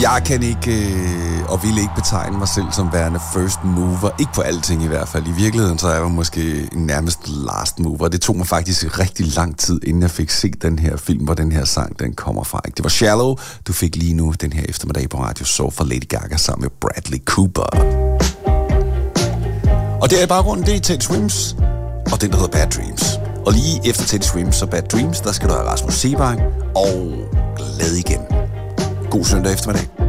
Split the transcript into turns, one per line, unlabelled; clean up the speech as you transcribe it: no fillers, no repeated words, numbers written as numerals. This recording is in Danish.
Jeg kan ikke og vil ikke betegne mig selv som værende first mover. Ikke på alting i hvert fald. I virkeligheden så er jeg måske nærmest last mover. Det tog mig faktisk rigtig lang tid, inden jeg fik set den her film, hvor den her sang den kommer fra. Det var Shallow, du fik lige nu den her eftermiddag på Radio Soul fra Lady Gaga sammen med Bradley Cooper. Og det er i baggrunden, det er Teddy Swims, og den der hedder Bad Dreams. Og lige efter Teddy Swims og Bad Dreams, der skal du have Rasmus Seebach og Glad igen. God søndag eftermiddag.